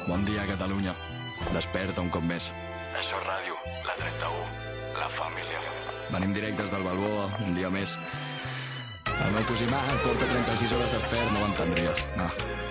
Bon dia, Catalunya. Desperta un cop més. Això és ràdio, la 31, la família. Venim directes del Balboa, un dia més. El meu cosí Marc porta 36 hores despert, no ho entendries. No.